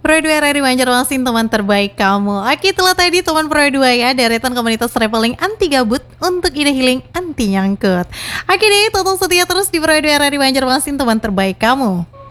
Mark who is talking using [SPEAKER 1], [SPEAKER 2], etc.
[SPEAKER 1] Pro 2 RRI Banjarmasin, teman terbaik kamu. Oke, itulah tadi teman Pro 2 ya, deretan komunitas traveling anti gabut untuk ide healing anti nyangkut. Oke deh, tonton setia terus di Pro 2 RRI Banjarmasin, teman terbaik kamu.